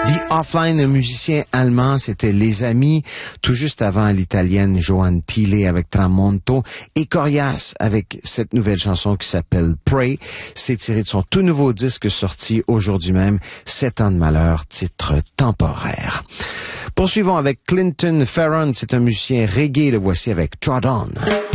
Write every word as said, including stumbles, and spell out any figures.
The Offline, un musicien allemand, c'était Les Amis, tout juste avant l'italienne Joan Thiele avec Tramonto, et Corias avec cette nouvelle chanson qui s'appelle Pray. C'est tiré de son tout nouveau disque sorti aujourd'hui même, Sept ans de malheur, titre temporaire. Poursuivons avec Clinton Ferron, c'est un musicien reggae, le voici avec Trot On.